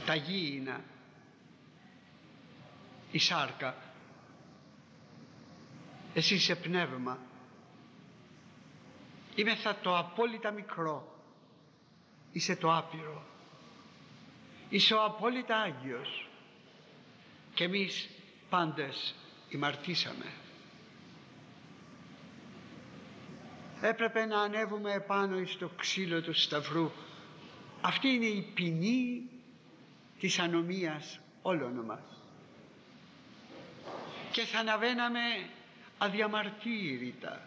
τα γήινα, η σάρκα. Εσύ είσαι πνεύμα. Είμαι θα το απόλυτα μικρό. Είσαι το άπειρο. Είσαι ο απόλυτα Άγιος. Και εμείς πάντες ημαρτήσαμε. Έπρεπε να ανέβουμε επάνω εις το ξύλο του σταυρού. Αυτή είναι η ποινή της ανομίας όλων μας. Και θα αναβαίναμε αδιαμαρτύρητα,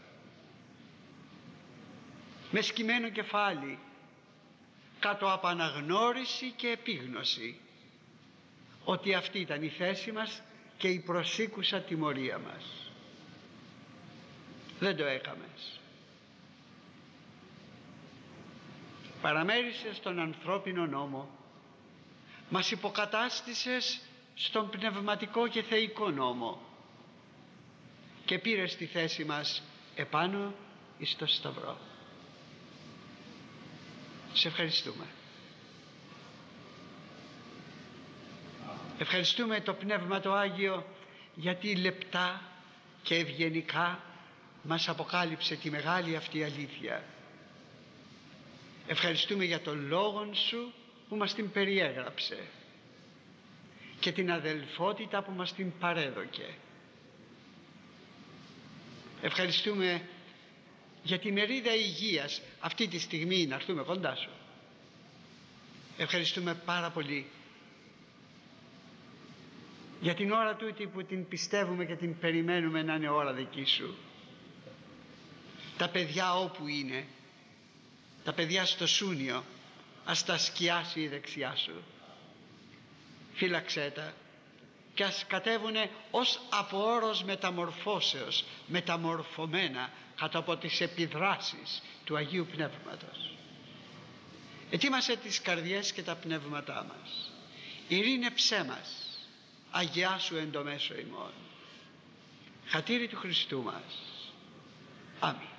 με σκυμμένο κεφάλι, κάτω από αναγνώριση και επίγνωση ότι αυτή ήταν η θέση μας και η προσήκουσα τιμωρία μας. Δεν το έκαμε. Παραμέρισες στον ανθρώπινο νόμο, μας υποκατάστησες στον πνευματικό και θεϊκό νόμο και πήρες τη θέση μας επάνω εις το σταυρό. Σε ευχαριστούμε. Ευχαριστούμε το Πνεύμα το Άγιο, γιατί λεπτά και ευγενικά μας αποκάλυψε τη μεγάλη αυτή αλήθεια. Ευχαριστούμε για τον Λόγον Σου που μας την περιέγραψε και την αδελφότητα που μας την παρέδωκε. Ευχαριστούμε για τη μερίδα υγείας αυτή τη στιγμή να έρθουμε κοντά Σου. Ευχαριστούμε πάρα πολύ για την ώρα τούτη που την πιστεύουμε και την περιμένουμε να είναι ώρα δική Σου. Τα παιδιά όπου είναι, τα παιδιά στο Σούνιο, ας τα σκιάσει η δεξιά Σου. Φύλαξέ τα και ας κατέβουνε ως από όρος μεταμορφώσεως, μεταμορφωμένα κάτω από τις επιδράσεις του Αγίου Πνεύματος. Ετοίμασε τις καρδιές και τα πνεύματά μας. Ειρήνεψέ μας. Αγιάσου εν το μέσο ημών. Χατήρι του Χριστού μας. Αμήν.